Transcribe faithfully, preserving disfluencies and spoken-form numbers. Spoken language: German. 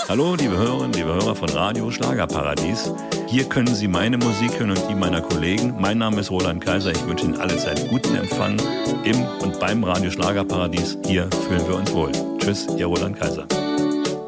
Hallo, liebe Hörerinnen, liebe Hörer von Radio Schlagerparadies. Hier können Sie meine Musik hören und die meiner Kollegen. Mein Name ist Roland Kaiser. Ich wünsche Ihnen allezeit guten Empfang im und beim Radio Schlagerparadies. Hier fühlen wir uns wohl. Tschüss, Ihr Roland Kaiser.